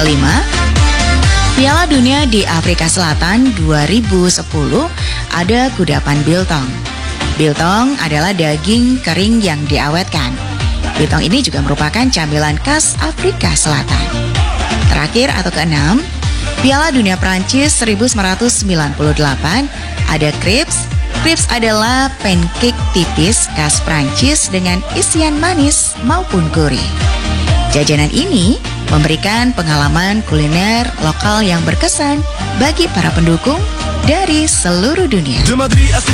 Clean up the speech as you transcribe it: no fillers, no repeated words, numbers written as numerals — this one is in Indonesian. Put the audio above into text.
kelima, Piala Dunia di Afrika Selatan 2010 ada kudapan biltong. Biltong adalah daging kering yang diawetkan. Biltong ini juga merupakan camilan khas Afrika Selatan. Terakhir atau keenam, Piala Dunia Prancis 1998 ada crepes. Crepes adalah pancake tipis khas Prancis dengan isian manis maupun gurih. Jajanan ini memberikan pengalaman kuliner lokal yang berkesan bagi para pendukung dari seluruh dunia.